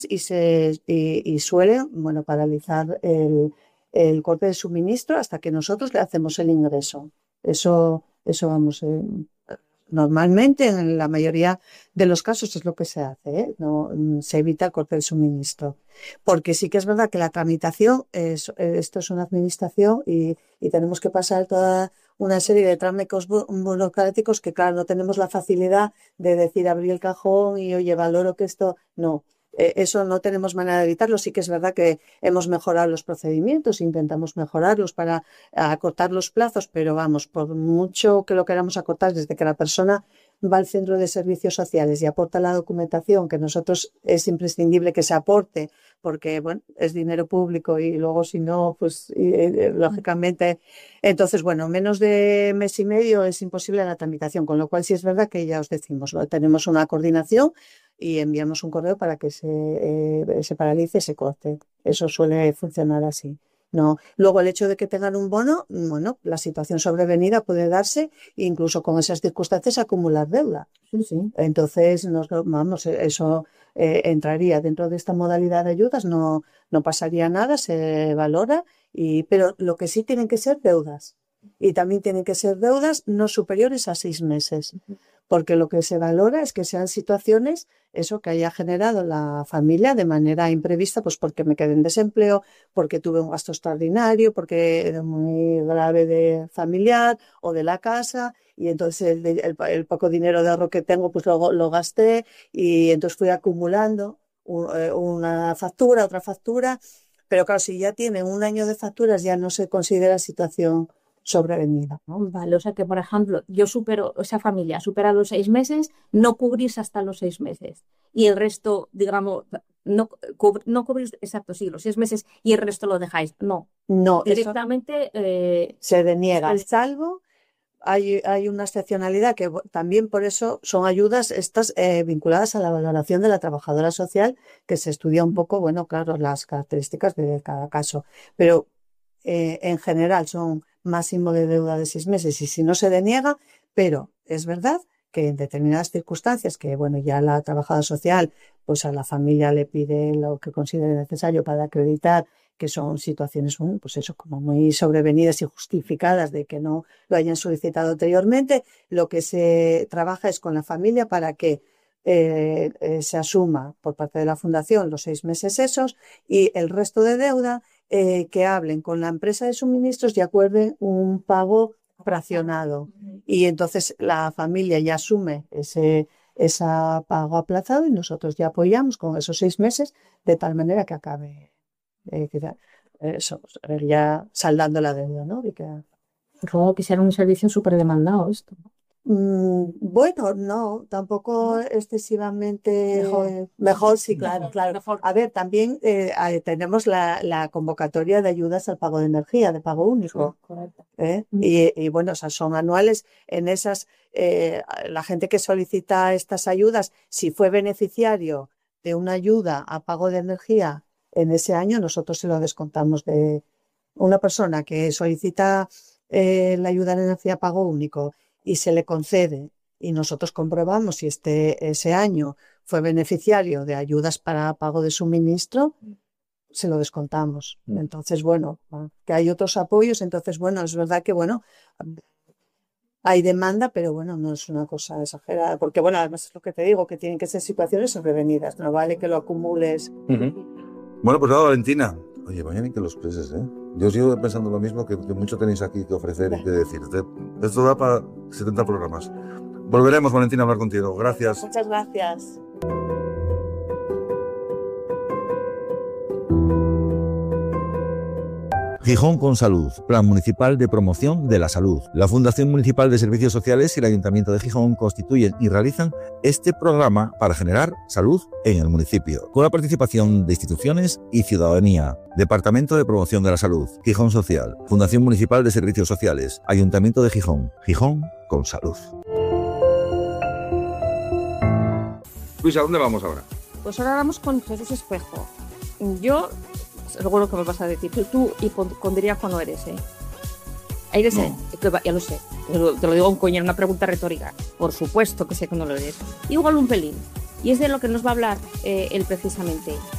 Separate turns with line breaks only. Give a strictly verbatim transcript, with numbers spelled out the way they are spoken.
y, se, y, y suele, bueno, paralizar el, el corte de suministro hasta que nosotros le hacemos el ingreso. Eso, eso vamos, eh, normalmente en la mayoría de los casos es lo que se hace, ¿eh? No, se evita el corte de suministro. Porque sí que es verdad que la tramitación, es, esto es una administración y, y tenemos que pasar toda una serie de trámites burocráticos que, claro, no tenemos la facilidad de decir abrir el cajón y, oye, valoro que esto, no. Eh, eso no tenemos manera de evitarlo. Sí que es verdad que hemos mejorado los procedimientos, intentamos mejorarlos para acortar los plazos, pero vamos, por mucho que lo queramos acortar, desde que la persona va al centro de servicios sociales y aporta la documentación, que nosotros es imprescindible que se aporte, porque bueno, es dinero público y luego si no, pues y, eh, lógicamente, entonces bueno, menos de mes y medio es imposible la tramitación, con lo cual sí es verdad que ya os decimos, ¿no? Tenemos una coordinación y enviamos un correo para que se, eh, se paralice ese corte. Eso suele funcionar así. No. Luego el hecho de que tengan un bono, bueno, la situación sobrevenida puede darse, incluso con esas circunstancias acumular deuda.
Sí, sí.
Entonces, nos, vamos, eso eh, entraría dentro de esta modalidad de ayudas, no, no pasaría nada, se valora, y, pero lo que sí tienen que ser deudas. Y también tienen que ser deudas no superiores a seis meses. Porque lo que se valora es que sean situaciones, eso que haya generado la familia de manera imprevista, pues porque me quedé en desempleo, porque tuve un gasto extraordinario, porque era muy grave de familiar o de la casa, y entonces el, el, el poco dinero de ahorro que tengo, pues lo, lo gasté, y entonces fui acumulando una factura, otra factura, pero claro, si ya tienen un año de facturas ya no se considera situación sobrevenida.
Vale, o sea que, por ejemplo, yo supero, esa familia supera los seis meses, no cubrís hasta los seis meses. Y el resto, digamos, no, cub, no cubrís, exacto, sí, los seis meses y el resto lo dejáis. No.
No.
Directamente
eh, se deniega. Se... Salvo, hay, hay una excepcionalidad que también por eso son ayudas estas eh, vinculadas a la valoración de la trabajadora social, que se estudia un poco, bueno, claro, las características de cada caso. Pero eh, en general son máximo de deuda de seis meses y si no se deniega, pero es verdad que en determinadas circunstancias que, bueno, ya la trabajadora social, pues a la familia le pide lo que considere necesario para acreditar que son situaciones, bueno, pues eso, como muy sobrevenidas y justificadas de que no lo hayan solicitado anteriormente, lo que se trabaja es con la familia para que eh, eh, se asuma por parte de la fundación los seis meses esos y el resto de deuda Eh, que hablen con la empresa de suministros y acuerden un pago fraccionado. Y entonces la familia ya asume ese, ese pago aplazado y nosotros ya apoyamos con esos seis meses de tal manera que acabe eh, que, eso, ya saldando la deuda, ¿no? Y que...
Supongo que será un servicio súper demandado esto.
Mm, bueno, no, tampoco excesivamente
mejor,
mejor sí, claro,
mejor,
claro.
Mejor.
A ver, también eh, tenemos la, la convocatoria de ayudas al pago de energía, de pago único.
Sí, correcto.
¿Eh? Y, y bueno, o sea, son anuales. En esas, eh, la gente que solicita estas ayudas, si fue beneficiario de una ayuda a pago de energía en ese año, nosotros se lo descontamos de una persona que solicita eh, la ayuda de energía a pago único y se le concede y nosotros comprobamos si este, ese año fue beneficiario de ayudas para pago de suministro, se lo descontamos. Entonces, bueno, que hay otros apoyos, entonces, bueno, es verdad que, bueno, hay demanda, pero bueno, no es una cosa exagerada, porque, bueno, además es lo que te digo, que tienen que ser situaciones sobrevenidas, no vale que lo acumules.
Uh-huh. Bueno, pues nada, Valentina, oye, vaya bien que los preses, ¿eh? Yo sigo pensando lo mismo, que, que mucho tenéis aquí que ofrecer y que decir. Esto da para setenta programas. Volveremos, Valentina, a hablar contigo. Gracias.
Muchas gracias.
Gijón con Salud, Plan Municipal de Promoción de la Salud. La Fundación Municipal de Servicios Sociales y el Ayuntamiento de Gijón constituyen y realizan este programa para generar salud en el municipio, con la participación de instituciones y ciudadanía. Departamento de Promoción de la Salud, Gijón Social, Fundación Municipal de Servicios Sociales, Ayuntamiento de Gijón. Gijón con Salud.
Luis, ¿a dónde vamos ahora?
Pues ahora vamos con Jesús Espejo. Yo... seguro que me vas a decir, tú, tú hipocondríaco no eres, ¿eh? Eres, no. ¿eh? Ya lo sé, te lo digo un coño, una pregunta retórica. Por supuesto que sé que no lo eres. Igual un pelín. Y es de lo que nos va a hablar eh, él precisamente.